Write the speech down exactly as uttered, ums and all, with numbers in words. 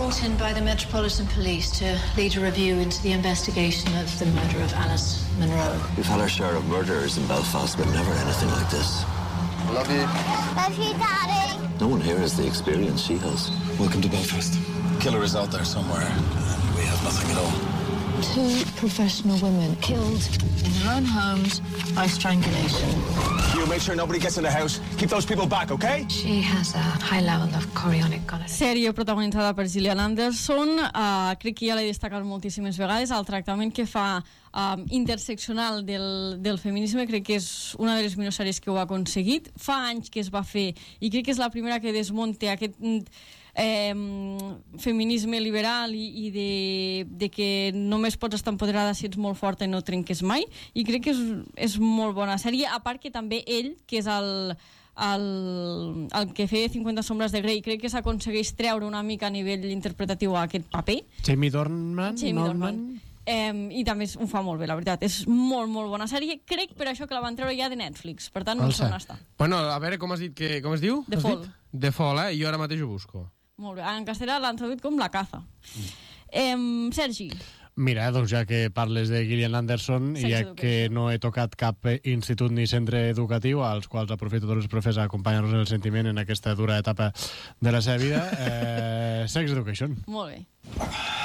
brought in by the Metropolitan Police to lead a review into the investigation of the murder of Alice Munro. We've had our share of murderers in Belfast, but never anything like this. Love you. Love you, Daddy. No one here has the experience she has. Welcome to Belfast. Killer is out there somewhere, and we have nothing at all. Two professional women killed in their own homes by strangulation. You make sure nobody gets in the house. Keep those people back, okay? She has a high level of chorionic gonorrhea. Sèrie protagonitzada per Gillian Anderson. Uh, crec que ja l'he destacat moltíssimes vegades. El tractament que fa um, interseccional del, del feminisme crec que és una de les millors sèries que ho ha aconseguit. Fa anys que es va fer i crec que és la primera que desmunta aquest eh, feminisme liberal i, i de, de que només pots estar empoderada si ets molt forta i no trenques mai, i crec que és, és molt bona sèrie, a part que també ell, que és el El, el que feia cinquanta sombres de Grey, crec que s'aconsegueix treure una mica a nivell interpretatiu a aquest paper. Jamie Dornan, Jamie Dornan. Eh, i també ho fa molt bé, la veritat, és molt molt bona sèrie, crec per això que la van treure ja de Netflix, per tant no sé on està. Bueno, a veure, com has dit que, com es diu? The Fall. The Fall, eh? Jo ara mateix ho busco. Molt bé, en castellà l'han traduït com La caza. mm. eh, Sergi. Mira, doncs ja que parles de Gillian Anderson, i ja que no he tocat cap institut ni centre educatiu, als quals aprofito tots els profes a acompanyar-nos en el sentiment en aquesta dura etapa de la seva vida, eh, Sex Education. Molt bé.